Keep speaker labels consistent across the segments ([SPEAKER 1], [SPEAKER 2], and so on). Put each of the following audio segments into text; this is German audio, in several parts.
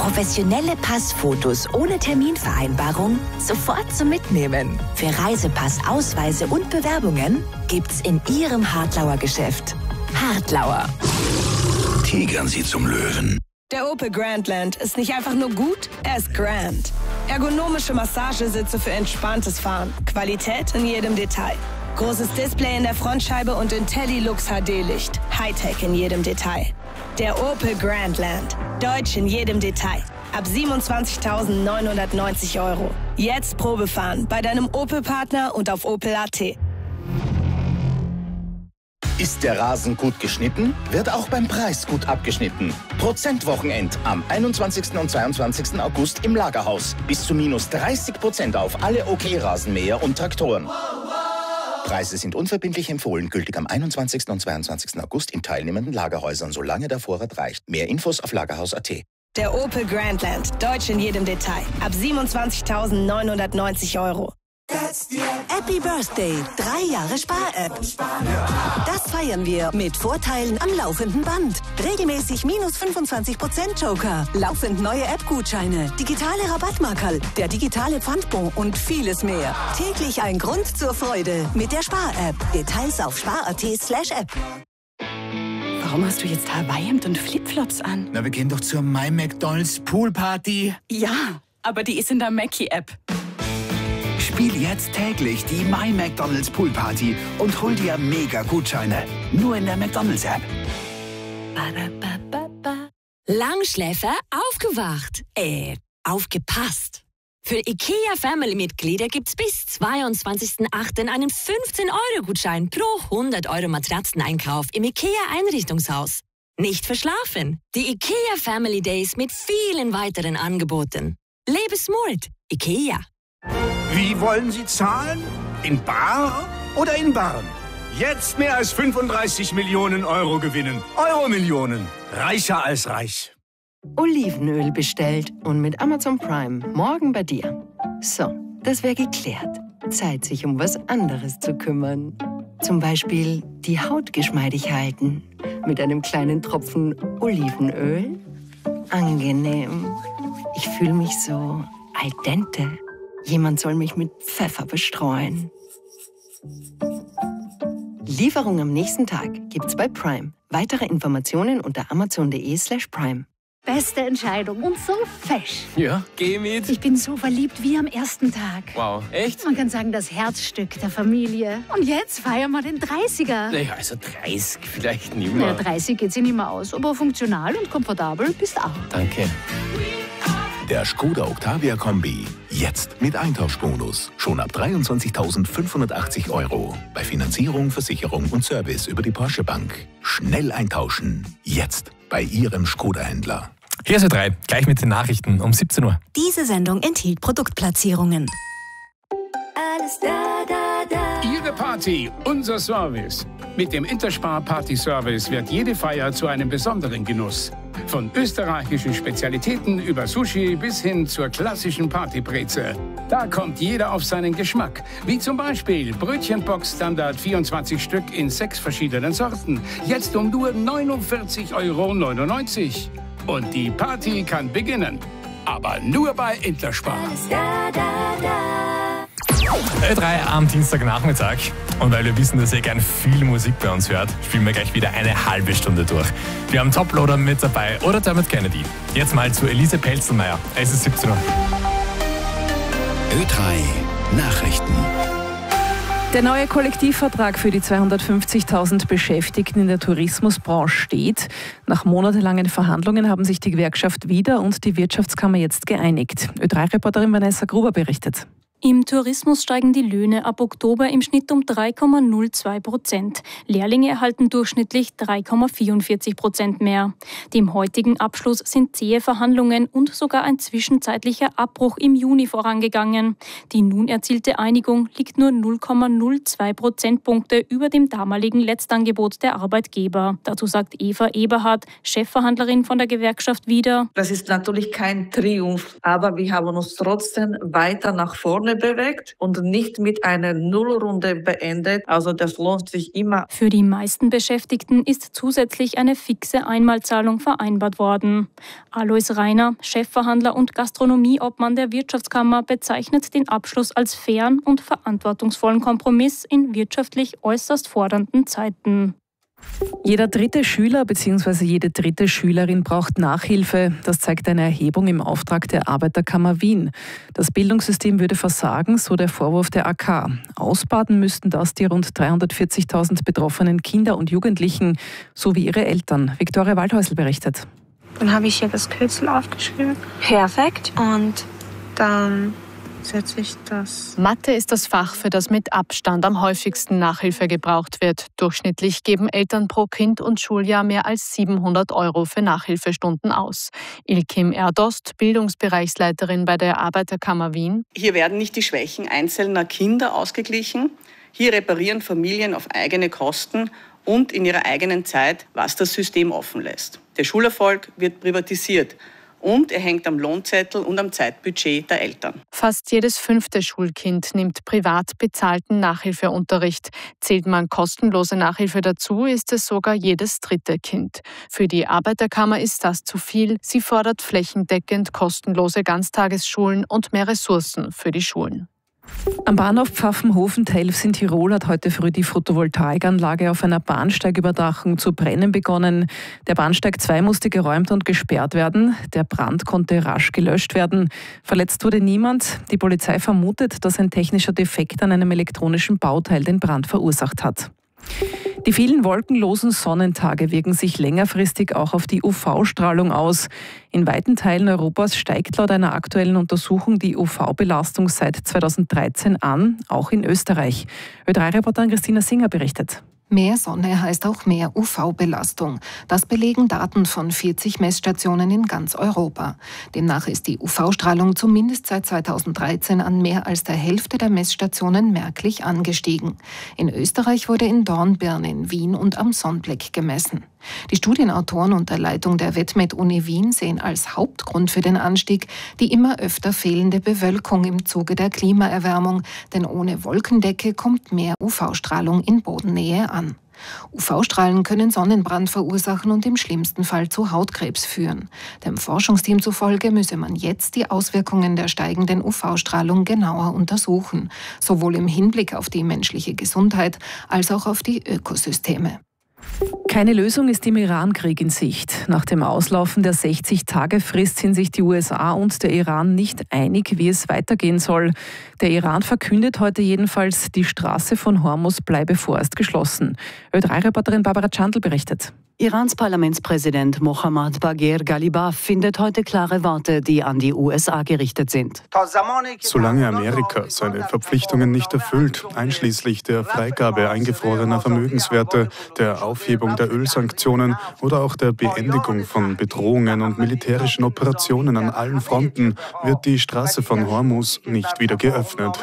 [SPEAKER 1] Professionelle Passfotos ohne Terminvereinbarung sofort zum Mitnehmen. Für Reisepass, Ausweise und Bewerbungen gibt's in Ihrem Hartlauer Geschäft. Hartlauer.
[SPEAKER 2] Tigern Sie zum Löwen.
[SPEAKER 3] Der Opel Grandland ist nicht einfach nur gut, er ist grand. Ergonomische Massagesitze für entspanntes Fahren. Qualität in jedem Detail. Großes Display in der Frontscheibe und IntelliLux HD-Licht. Hightech in jedem Detail. Der Opel Grandland. Deutsch in jedem Detail. Ab 27.990 €. Jetzt Probefahren bei deinem Opel-Partner und auf opel.at.
[SPEAKER 4] Ist der Rasen gut geschnitten, wird auch beim Preis gut abgeschnitten. Prozentwochenend am 21. und 22. August im Lagerhaus. Bis zu minus 30% auf alle OK-Rasenmäher und Traktoren. Preise sind unverbindlich empfohlen, gültig am 21. und 22. August in teilnehmenden Lagerhäusern, solange der Vorrat reicht. Mehr Infos auf lagerhaus.at.
[SPEAKER 3] Der Opel Grandland. Deutsch in jedem Detail. Ab 27.990 €.
[SPEAKER 5] Happy Birthday, 3 Jahre Spar-App. Das feiern wir mit Vorteilen am laufenden Band. Regelmäßig minus 25% Joker, laufend neue App-Gutscheine, digitale Rabattmarkerl, der digitale Pfandbon und vieles mehr. Täglich ein Grund zur Freude mit der Spar-App. Details auf spar.at/app.
[SPEAKER 6] Warum hast du jetzt Hawaii-Hemd und Flipflops an?
[SPEAKER 7] Na, wir gehen doch zur My McDonald's Poolparty.
[SPEAKER 6] Ja, aber die ist in der Mackie-App.
[SPEAKER 7] Spiel jetzt täglich die My McDonald's Poolparty und hol dir Mega-Gutscheine. Nur in der McDonald's-App.
[SPEAKER 8] Langschläfer aufgewacht. Aufgepasst. Für IKEA-Family-Mitglieder gibt's bis 22.08. einen 15-Euro-Gutschein pro 100 € Matratzeneinkauf im IKEA-Einrichtungshaus. Nicht verschlafen. Die IKEA Family Days mit vielen weiteren Angeboten. Lebe smart. IKEA.
[SPEAKER 9] Wie wollen Sie zahlen? In bar oder in Barren? Jetzt mehr als 35 Millionen € gewinnen. Euro-Millionen. Reicher als reich.
[SPEAKER 10] Olivenöl bestellt und mit Amazon Prime morgen bei dir. So, das wäre geklärt. Zeit, sich um was anderes zu kümmern. Zum Beispiel die Haut geschmeidig halten. Mit einem kleinen Tropfen Olivenöl. Angenehm. Ich fühle mich so al dente. Jemand soll mich mit Pfeffer bestreuen. Lieferung am nächsten Tag gibt's bei Prime. Weitere Informationen unter amazon.de/prime.
[SPEAKER 11] Beste Entscheidung und so fesch.
[SPEAKER 12] Ja, geh mit.
[SPEAKER 11] Ich bin so verliebt wie am ersten Tag.
[SPEAKER 12] Wow, echt?
[SPEAKER 11] Man kann sagen, das Herzstück der Familie. Und jetzt feiern wir den 30er.
[SPEAKER 12] Naja, also 30 vielleicht nicht mehr.
[SPEAKER 11] Ja, 30 geht sich nicht mehr aus, aber funktional und komfortabel bist auch.
[SPEAKER 12] Danke.
[SPEAKER 2] Der Skoda Octavia Kombi. Jetzt mit Eintauschbonus. Schon ab 23.580 €. Bei Finanzierung, Versicherung und Service über die Porsche Bank. Schnell eintauschen. Jetzt bei Ihrem Skoda-Händler.
[SPEAKER 13] Hier ist Ö3, gleich mit den Nachrichten um 17 Uhr.
[SPEAKER 8] Diese Sendung enthielt Produktplatzierungen.
[SPEAKER 14] Alles da, da, da.
[SPEAKER 15] Ihre Party, unser Service. Mit dem Interspar Party Service wird jede Feier zu einem besonderen Genuss. Von österreichischen Spezialitäten über Sushi bis hin zur klassischen Partybreze. Da kommt jeder auf seinen Geschmack. Wie zum Beispiel Brötchenbox Standard 24 Stück in 6 verschiedenen Sorten. Jetzt um nur 49,99 €. Und die Party kann beginnen. Aber nur bei Interspar.
[SPEAKER 14] Da, da, da.
[SPEAKER 13] Ö3 am Dienstagnachmittag. Und weil wir wissen, dass ihr gern viel Musik bei uns hört, spielen wir gleich wieder eine halbe Stunde durch. Wir haben Toploader mit dabei oder Dermot Kennedy. Jetzt mal zu Elise Pelzelmeier. Es ist 17 Uhr.
[SPEAKER 2] Ö3 Nachrichten.
[SPEAKER 16] Der neue Kollektivvertrag für die 250.000 Beschäftigten in der Tourismusbranche steht. Nach monatelangen Verhandlungen haben sich die Gewerkschaft wieder und die Wirtschaftskammer jetzt geeinigt. Ö3-Reporterin Vanessa Gruber berichtet.
[SPEAKER 17] Im Tourismus steigen die Löhne ab Oktober im Schnitt um 3,02%. Lehrlinge erhalten durchschnittlich 3,44% mehr. Dem heutigen Abschluss sind zähe Verhandlungen und sogar ein zwischenzeitlicher Abbruch im Juni vorangegangen. Die nun erzielte Einigung liegt nur 0,02 Prozentpunkte über dem damaligen Letztangebot der Arbeitgeber. Dazu sagt Eva Eberhardt, Chefverhandlerin von der Gewerkschaft wieder:
[SPEAKER 18] Das ist natürlich kein Triumph, aber wir haben uns trotzdem weiter nach vorne vorne bewegt und nicht mit einer Nullrunde beendet. Also das lohnt sich immer.
[SPEAKER 17] Für die meisten Beschäftigten ist zusätzlich eine fixe Einmalzahlung vereinbart worden. Alois Reiner, Chefverhandler und Gastronomieobmann der Wirtschaftskammer, bezeichnet den Abschluss als fairen und verantwortungsvollen Kompromiss in wirtschaftlich äußerst fordernden Zeiten.
[SPEAKER 16] Jeder dritte Schüler bzw. jede dritte Schülerin braucht Nachhilfe. Das zeigt eine Erhebung im Auftrag der Arbeiterkammer Wien. Das Bildungssystem würde versagen, so der Vorwurf der AK. Ausbaden müssten das die rund 340.000 betroffenen Kinder und Jugendlichen sowie ihre Eltern. Viktoria Waldhäusl berichtet.
[SPEAKER 19] Dann habe ich hier das Kürzel aufgeschrieben. Perfekt. Und dann setze ich das.
[SPEAKER 20] Mathe ist das Fach, für das mit Abstand am häufigsten Nachhilfe gebraucht wird. Durchschnittlich geben Eltern pro Kind und Schuljahr mehr als 700 € für Nachhilfestunden aus. Ilkim Erdost, Bildungsbereichsleiterin bei der Arbeiterkammer Wien.
[SPEAKER 21] Hier werden nicht die Schwächen einzelner Kinder ausgeglichen. Hier reparieren Familien auf eigene Kosten und in ihrer eigenen Zeit, was das System offen lässt. Der Schulerfolg wird privatisiert. Und er hängt am Lohnzettel und am Zeitbudget der Eltern.
[SPEAKER 20] Fast jedes 5. Schulkind nimmt privat bezahlten Nachhilfeunterricht. Zählt man kostenlose Nachhilfe dazu, ist es sogar jedes 3. Kind. Für die Arbeiterkammer ist das zu viel. Sie fordert flächendeckend kostenlose Ganztagesschulen und mehr Ressourcen für die Schulen.
[SPEAKER 16] Am Bahnhof Pfaffenhofen-Telfs in Tirol hat heute früh die Photovoltaikanlage auf einer Bahnsteigüberdachung zu brennen begonnen. Der Bahnsteig 2 musste geräumt und gesperrt werden. Der Brand konnte rasch gelöscht werden. Verletzt wurde niemand. Die Polizei vermutet, dass ein technischer Defekt an einem elektronischen Bauteil den Brand verursacht hat. Die vielen wolkenlosen Sonnentage wirken sich längerfristig auch auf die UV-Strahlung aus. In weiten Teilen Europas steigt laut einer aktuellen Untersuchung die UV-Belastung seit 2013 an, auch in Österreich. Ö3-Reporterin Christina Singer berichtet.
[SPEAKER 22] Mehr Sonne heißt auch mehr UV-Belastung. Das belegen Daten von 40 Messstationen in ganz Europa. Demnach ist die UV-Strahlung zumindest seit 2013 an mehr als der Hälfte der Messstationen merklich angestiegen. In Österreich wurde in Dornbirn, in Wien und am Sonnblick gemessen. Die Studienautoren unter Leitung der WetMed-Uni Wien sehen als Hauptgrund für den Anstieg die immer öfter fehlende Bewölkung im Zuge der Klimaerwärmung, denn ohne Wolkendecke kommt mehr UV-Strahlung in Bodennähe an. UV-Strahlen können Sonnenbrand verursachen und im schlimmsten Fall zu Hautkrebs führen. Dem Forschungsteam zufolge müsse man jetzt die Auswirkungen der steigenden UV-Strahlung genauer untersuchen, sowohl im Hinblick auf die menschliche Gesundheit als auch auf die Ökosysteme.
[SPEAKER 16] Keine Lösung ist im Iran-Krieg in Sicht. Nach dem Auslaufen der 60-Tage-Frist sind sich die USA und der Iran nicht einig, wie es weitergehen soll. Der Iran verkündet heute jedenfalls, die Straße von Hormuz bleibe vorerst geschlossen. Ö3-Reporterin Barbara Chandl berichtet.
[SPEAKER 23] Irans Parlamentspräsident Mohammad Bagher Ghalibaf findet heute klare Worte, die an die USA gerichtet sind.
[SPEAKER 24] Solange Amerika seine Verpflichtungen nicht erfüllt, einschließlich der Freigabe eingefrorener Vermögenswerte, der Aufhebung der Ölsanktionen oder auch der Beendigung von Bedrohungen und militärischen Operationen an allen Fronten, wird die Straße von Hormuz nicht wieder geöffnet.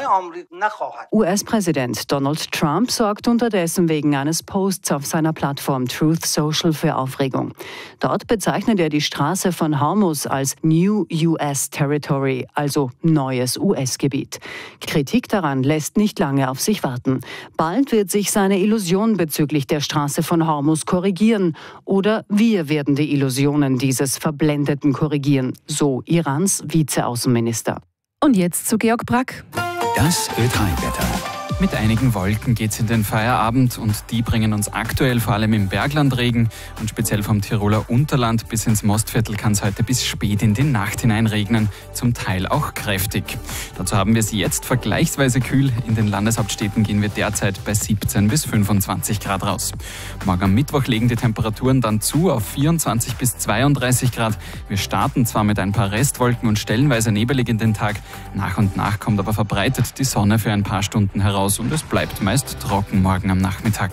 [SPEAKER 23] US-Präsident Donald Trump sorgt unterdessen wegen eines Posts auf seiner Plattform Truth Social für Aufregung. Dort bezeichnet er die Straße von Hormuz als New US Territory, also neues US-Gebiet. Kritik daran lässt nicht lange auf sich warten. Bald wird sich seine Illusion bezüglich der Straße von Hormuz korrigieren. Oder wir werden die Illusionen dieses Verblendeten korrigieren, so Irans Vizeaußenminister.
[SPEAKER 16] Und jetzt zu Georg Brack.
[SPEAKER 25] Das Ö3-Wetter. Mit einigen Wolken geht's in den Feierabend und die bringen uns aktuell vor allem im Bergland Regen und speziell vom Tiroler Unterland bis ins Mostviertel kann es heute bis spät in die Nacht hinein regnen, zum Teil auch kräftig. Dazu haben wir es jetzt vergleichsweise kühl. In den Landeshauptstädten gehen wir derzeit bei 17 bis 25 Grad raus. Morgen am Mittwoch legen die Temperaturen dann zu auf 24 bis 32 Grad. Wir starten zwar mit ein paar Restwolken und stellenweise nebelig in den Tag. Nach und nach kommt aber verbreitet die Sonne für ein paar Stunden heraus. Und es bleibt meist trocken morgen am Nachmittag.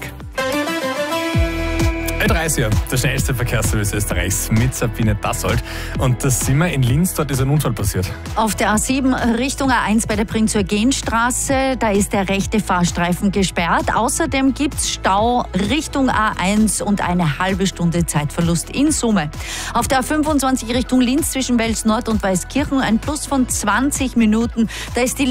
[SPEAKER 13] Ö3, der schnellste Verkehrsservice Österreichs mit Sabine Dassold. Und da sind wir in Linz, dort ist ein Unfall passiert.
[SPEAKER 26] Auf der A7 Richtung A1 bei der Prinz-Eugen-Straße, da ist der rechte Fahrstreifen gesperrt. Außerdem gibt es Stau Richtung A1 und eine halbe Stunde Zeitverlust in Summe. Auf der A25 Richtung Linz zwischen Wels Nord und Weißkirchen ein Plus von 20 Minuten. Da ist die